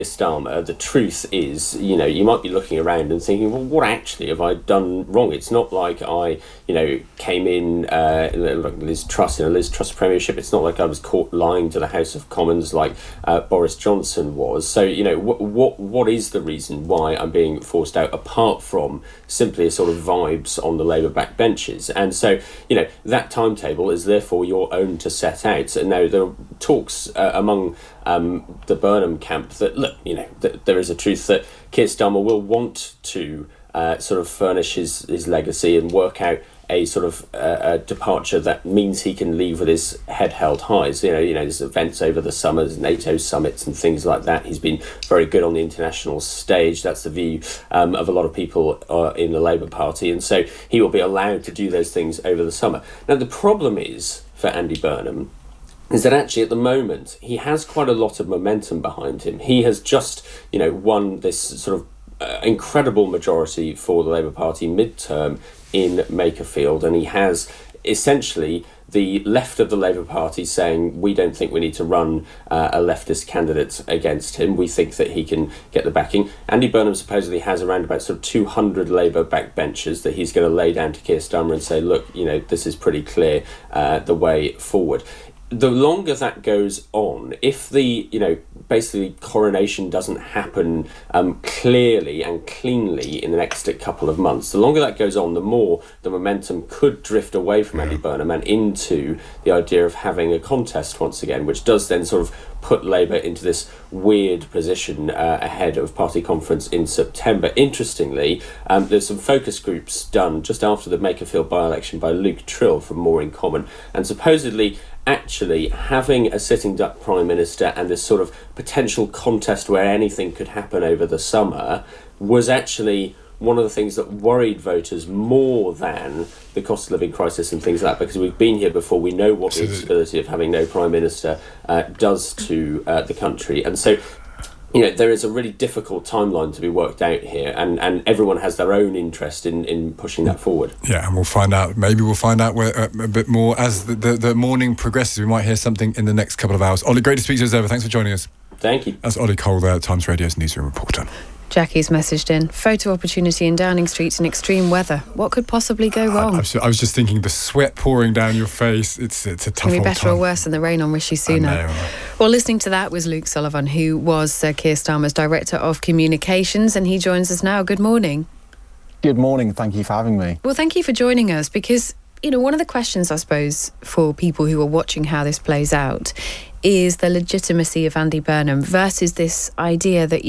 Starmer, the truth is, you might be looking around and thinking, well, what actually have I done wrong? It's not like I, came in like Liz Truss in a Liz Truss premiership. It's not like I was caught lying to the House of Commons like Boris Johnson was. So, what is the reason why I'm being forced out, apart from simply a sort of vibes on the Labour backbenches? And so, that timetable is therefore your own to set out. And now there are talks among the Burnham camp that, look, that there is a truth that Keir Starmer will want to sort of furnish his legacy and work out a sort of a departure that means he can leave with his head held high. So, there's events over the summer, there's NATO summits and things like that. He's been very good on the international stage. That's the view of a lot of people in the Labour Party. And so he will be allowed to do those things over the summer. Now, the problem is, for Andy Burnham, is that actually at the moment he has quite a lot of momentum behind him. He has just, won this sort of incredible majority for the Labour Party midterm in Makerfield, and he has essentially the left of the Labour Party saying, we don't think we need to run a leftist candidate against him. We think that he can get the backing. Andy Burnham supposedly has around about sort of 200 Labour backbenchers that he's going to lay down to Keir Starmer and say, look, this is pretty clear the way forward. The longer that goes on, if the, basically coronation doesn't happen clearly and cleanly in the next couple of months, the longer that goes on, the more the momentum could drift away from Andy Burnham and into the idea of having a contest once again, which does then sort of put Labour into this weird position ahead of party conference in September. Interestingly, there's some focus groups done just after the Makerfield by-election by Luke Trill from More in Common, and supposedly actually having a sitting duck Prime Minister and this sort of potential contest where anything could happen over the summer was actually one of the things that worried voters more than the cost of living crisis and things like that, because we've been here before. We know what the instability of having no Prime Minister does to the country. And so, there is a really difficult timeline to be worked out here, and everyone has their own interest in pushing that forward. Yeah, and we'll find out. Maybe we'll find out a bit more as the morning progresses. We might hear something in the next couple of hours. Ollie, great to speak to you as ever. Thanks for joining us. Thank you. That's Ollie Cole there, Times Radio's newsroom reporter. Jackie's messaged in, photo opportunity in Downing Street in extreme weather. What could possibly go wrong? I was just thinking, the sweat pouring down your face, it's a tough Can be old better time. or worse than the rain on Rishi Sunak. Well, listening to that was Luke Sullivan, who was Keir Starmer's Director of Communications, and he joins us now. Good morning. Good morning. Thank you for having me. Well, thank you for joining us, because, one of the questions, I suppose, for people who are watching how this plays out is the legitimacy of Andy Burnham versus this idea that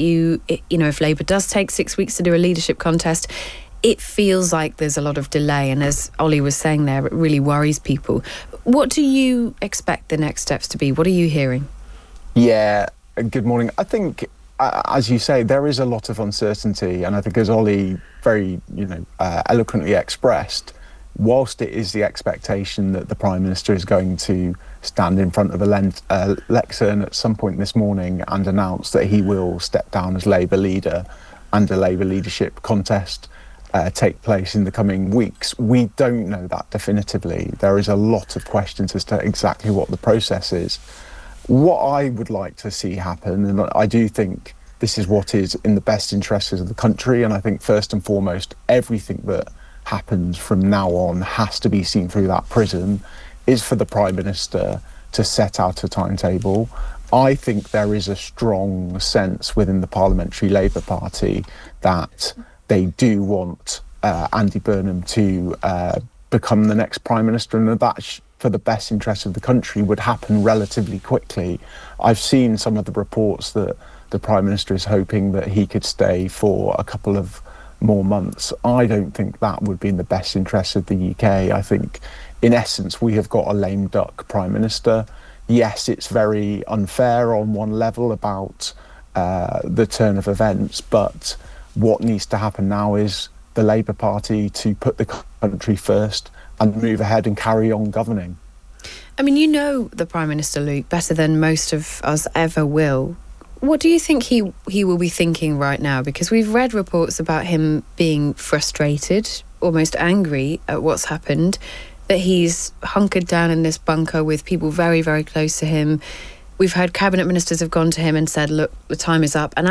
if Labour does take 6 weeks to do a leadership contest, it feels like there's a lot of delay. And as Ollie was saying there, it really worries people. What do you expect the next steps to be? What are you hearing? Yeah, good morning. I think, as you say, there is a lot of uncertainty. And I think, as Ollie very, eloquently expressed, whilst it is the expectation that the Prime Minister is going to stand in front of a lectern at some point this morning and announce that he will step down as Labour leader and a Labour leadership contest take place in the coming weeks, we don't know that definitively. There is a lot of questions as to exactly what the process is. What I would like to see happen, and I do think this is what is in the best interests of the country, and I think first and foremost, everything that happens from now on has to be seen through that prism, is for the Prime Minister to set out a timetable. I think there is a strong sense within the Parliamentary Labour Party that they do want Andy Burnham to become the next Prime Minister, and that for the best interest of the country would happen relatively quickly. I've seen some of the reports that the Prime Minister is hoping that he could stay for a couple of more months. I don't think that would be in the best interest of the UK. I think, in essence, we have got a lame duck Prime Minister. Yes, it's very unfair on one level about the turn of events, but what needs to happen now is the Labour Party to put the country first and move ahead and carry on governing. I mean, the Prime Minister, Luke, better than most of us ever will. What do you think he will be thinking right now? Because we've read reports about him being frustrated, almost angry at what's happened, that he's hunkered down in this bunker with people very, very close to him. we've heard cabinet ministers have gone to him and said, look, the time is up. And